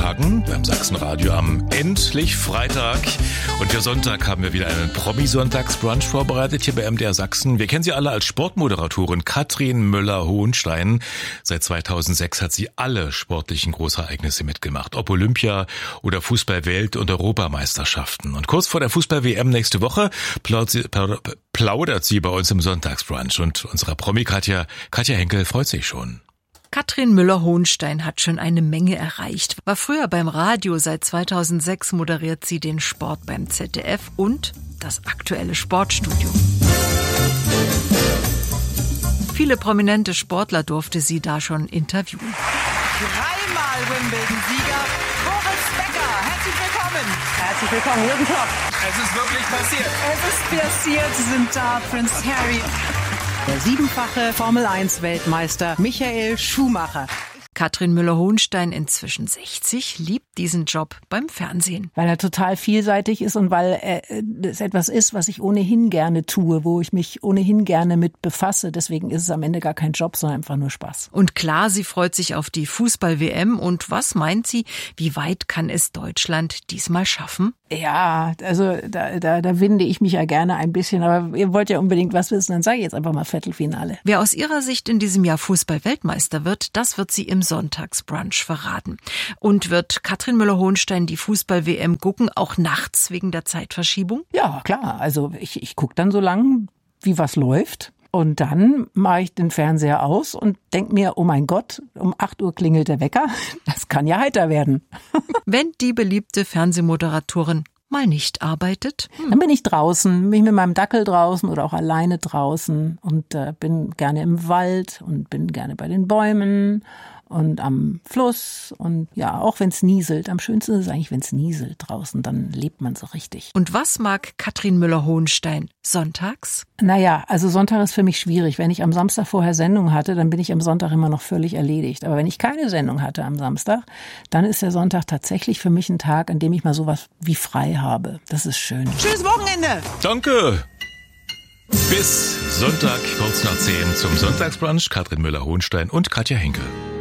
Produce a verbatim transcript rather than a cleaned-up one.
Tagen beim Sachsenradio am endlich Freitag. Und für Sonntag haben wir wieder einen Promi-Sonntagsbrunch vorbereitet hier bei M D R Sachsen. Wir kennen sie alle als Sportmoderatorin Katrin Müller-Hohenstein. Seit zweitausendsechs hat sie alle sportlichen Großereignisse mitgemacht. Ob Olympia oder Fußball-Welt- und Europameisterschaften. Und kurz vor der Fußball-W M nächste Woche plaudert sie bei uns im Sonntagsbrunch. Und unsere Promi-Katja, Katja Henkel freut sich schon. Katrin Müller-Hohenstein hat schon eine Menge erreicht. War früher beim Radio, seit zweitausendsechs moderiert sie den Sport beim Z D F und das aktuelle Sportstudio. Viele prominente Sportler durfte sie da schon interviewen. Dreimal Wimbledon-Sieger Boris Becker. Herzlich willkommen. Herzlich willkommen, Jürgen Klopp. Es ist wirklich passiert. Es ist passiert. Sie sind da, Prinz Harry. Der siebenfache Formel eins Weltmeister Michael Schumacher. Katrin Müller-Hohenstein, inzwischen sechzig, liebt diesen Job beim Fernsehen. Weil er total vielseitig ist und weil es etwas ist, was ich ohnehin gerne tue, wo ich mich ohnehin gerne mit befasse. Deswegen ist es am Ende gar kein Job, sondern einfach nur Spaß. Und klar, sie freut sich auf die Fußball-W M. Und was meint sie, wie weit kann es Deutschland diesmal schaffen? Ja, also da, da, da winde ich mich ja gerne ein bisschen. Aber ihr wollt ja unbedingt was wissen, dann sage ich jetzt einfach mal Viertelfinale. Wer aus ihrer Sicht in diesem Jahr Fußball-Weltmeister wird, das wird sie im Sonntagsbrunch verraten. Und wird Katrin Müller-Hohenstein die Fußball-W M gucken, auch nachts wegen der Zeitverschiebung? Ja, klar. Also ich, ich gucke dann so lang, wie was läuft. Und dann mache ich den Fernseher aus und denke mir, oh mein Gott, um acht Uhr klingelt der Wecker. Das kann ja heiter werden. Wenn die beliebte Fernsehmoderatorin mal nicht arbeitet? Hm. Dann bin ich draußen, bin ich mit meinem Dackel draußen oder auch alleine draußen und äh, bin gerne im Wald und bin gerne bei den Bäumen und am Fluss und ja, auch wenn es nieselt. Am schönsten ist es eigentlich, wenn es nieselt draußen, dann lebt man so richtig. Und was mag Katrin Müller-Hohenstein sonntags? Naja, also Sonntag ist für mich schwierig. Wenn ich am Samstag vorher Sendung hatte, dann bin ich am Sonntag immer noch völlig erledigt. Aber wenn ich keine Sendung hatte am Samstag, dann ist der Sonntag tatsächlich für mich ein Tag, an dem ich mal sowas wie frei habe. Das ist schön. Schönes Wochenende. Danke. Bis Sonntag, kurz nach zehn zum Sonntagsbrunch. Katrin Müller-Hohenstein und Katja Henkel.